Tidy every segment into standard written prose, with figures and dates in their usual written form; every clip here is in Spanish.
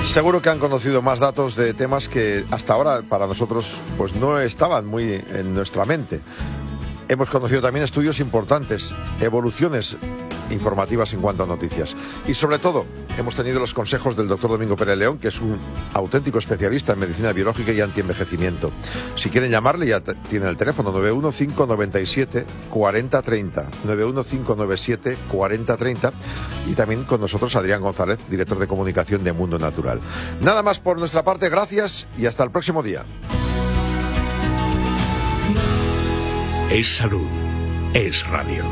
Seguro que han conocido más datos de temas que hasta ahora para nosotros pues no estaban muy en nuestra mente. Hemos conocido también estudios importantes, evoluciones informativas en cuanto a noticias. Y sobre todo, hemos tenido los consejos del doctor Domingo Pérez León, que es un auténtico especialista en medicina biológica y antienvejecimiento. Si quieren llamarle, ya tienen el teléfono 91597 4030, 91597 4030, y también con nosotros Adrián González, director de comunicación de Mundo Natural. Nada más por nuestra parte, gracias y hasta el próximo día. Es salud, es radio.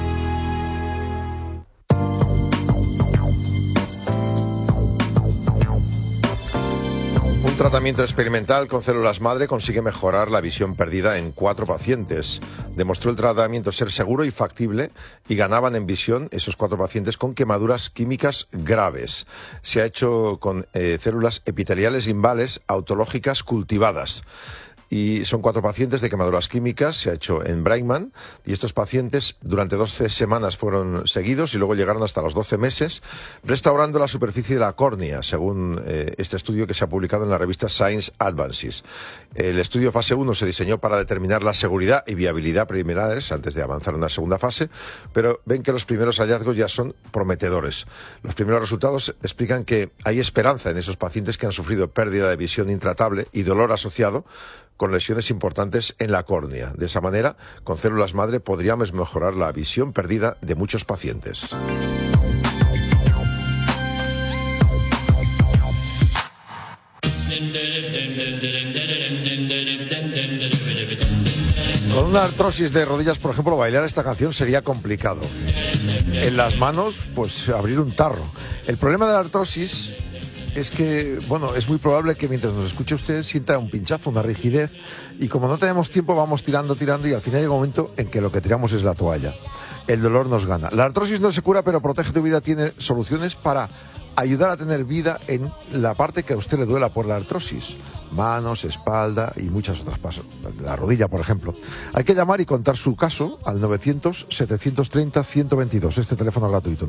Un tratamiento experimental con células madre consigue mejorar la visión perdida en 4 pacientes. Demostró el tratamiento ser seguro y factible y ganaban en visión esos 4 pacientes con quemaduras químicas graves. Se ha hecho con células epiteliales invales autológicas cultivadas. Y son 4 pacientes de quemaduras químicas, se ha hecho en Brainman, y estos pacientes durante 12 semanas fueron seguidos y luego llegaron hasta los 12 meses, restaurando la superficie de la córnea, según este estudio que se ha publicado en la revista Science Advances. El estudio fase 1 se diseñó para determinar la seguridad y viabilidad preliminares antes de avanzar en una segunda fase, pero ven que los primeros hallazgos ya son prometedores. Los primeros resultados explican que hay esperanza en esos pacientes que han sufrido pérdida de visión intratable y dolor asociado con lesiones importantes en la córnea. De esa manera, con células madre podríamos mejorar la visión perdida de muchos pacientes. Con una artrosis de rodillas, por ejemplo, bailar esta canción sería complicado. En las manos, pues abrir un tarro. El problema de la artrosis es que, bueno, es muy probable que mientras nos escuche usted sienta un pinchazo, una rigidez, y como no tenemos tiempo vamos tirando y al final llega un momento en que lo que tiramos es la toalla. El dolor nos gana. La artrosis no se cura, pero Protege tu Vida tiene soluciones para ayudar a tener vida en la parte que a usted le duela por la artrosis. Manos, espalda y muchas otras cosas. La rodilla, por ejemplo. Hay que llamar y contar su caso al 900-730-122. Este teléfono gratuito,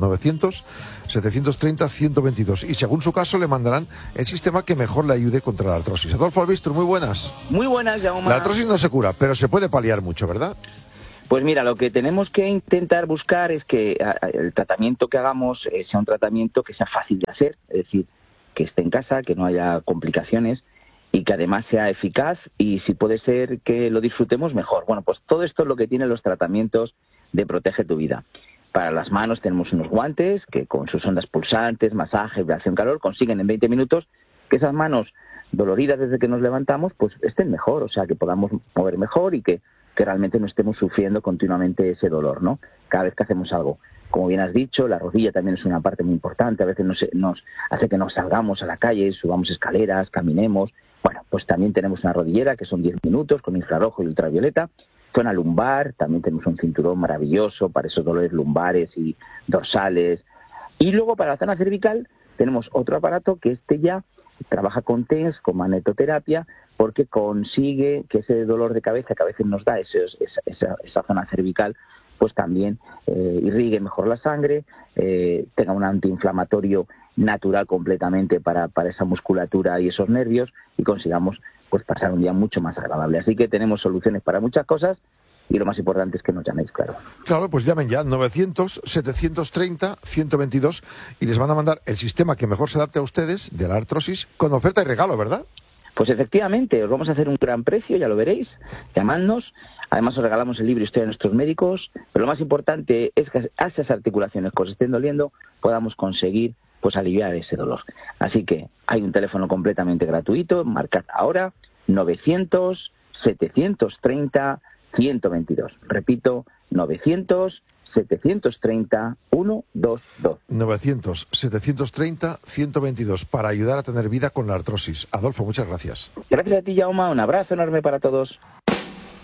900-730-122. Y según su caso le mandarán el sistema que mejor le ayude contra la artrosis. Adolfo Albistro, muy buenas. Muy buenas, Jaume. La artrosis no se cura, pero se puede paliar mucho, ¿verdad? Pues mira, lo que tenemos que intentar buscar es que el tratamiento que hagamos sea un tratamiento que sea fácil de hacer, es decir, que esté en casa, que no haya complicaciones y que además sea eficaz y si puede ser que lo disfrutemos mejor. Bueno, pues todo esto es lo que tienen los tratamientos de Protege tu Vida. Para las manos tenemos unos guantes que con sus ondas pulsantes, masaje, vibración, calor, consiguen en 20 minutos que esas manos doloridas desde que nos levantamos pues estén mejor, o sea, que podamos mover mejor y que realmente no estemos sufriendo continuamente ese dolor, ¿no? Cada vez que hacemos algo. Como bien has dicho, la rodilla también es una parte muy importante. A veces nos hace que nos salgamos a la calle, subamos escaleras, caminemos. Bueno, pues también tenemos una rodillera que son 10 minutos con infrarrojo y ultravioleta. Zona lumbar, también tenemos un cinturón maravilloso para esos dolores lumbares y dorsales. Y luego para la zona cervical tenemos otro aparato que ya trabaja con TENS, con magnetoterapia, porque consigue que ese dolor de cabeza que a veces nos da esa zona cervical, pues también irrigue mejor la sangre, tenga un antiinflamatorio natural completamente para esa musculatura y esos nervios y consigamos pues pasar un día mucho más agradable. Así que tenemos soluciones para muchas cosas y lo más importante es que nos llaméis, claro. Claro, pues llamen ya 900-730-122 y les van a mandar el sistema que mejor se adapte a ustedes de la artrosis con oferta y regalo, ¿verdad? Pues efectivamente, os vamos a hacer un gran precio, ya lo veréis, llamadnos. Además os regalamos el libro Historia de nuestros médicos, pero lo más importante es que a esas articulaciones que os estén doliendo podamos conseguir pues aliviar ese dolor. Así que hay un teléfono completamente gratuito, marcad ahora 900-730-122. Repito, 900-730-122. 900-730-122 para ayudar a tener vida con la artrosis. Adolfo, muchas gracias. Gracias a ti, Jaume. Un abrazo enorme para todos.